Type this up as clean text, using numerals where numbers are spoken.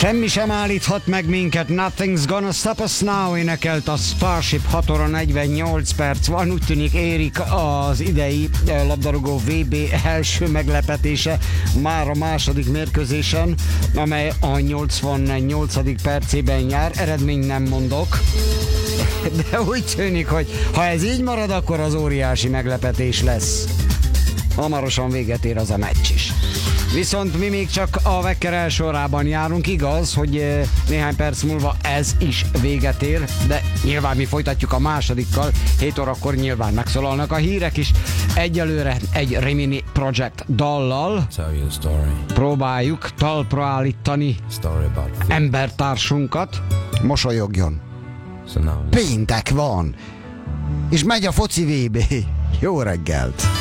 Semmi sem állíthat meg minket, nothing's gonna stop us now, énekelt a Starship. 6 óra 48 perc van, úgy tűnik érik az idei labdarúgó VB első meglepetése már a második mérkőzésen, amely a 88. percében jár, eredmény nem mondok, de úgy tűnik, hogy ha ez így marad, akkor az óriási meglepetés lesz. Hamarosan véget ér az a meccs is. Viszont mi még csak a Wecker első órában járunk, igaz, hogy néhány perc múlva ez is véget ér, de nyilván mi folytatjuk a másodikkal, 7 órakor nyilván megszólalnak a hírek is. Egyelőre egy Rimini Project dallal próbáljuk talpra állítani embertársunkat. Mosolyogjon! Péntek van, és megy a foci VB. Jó reggelt!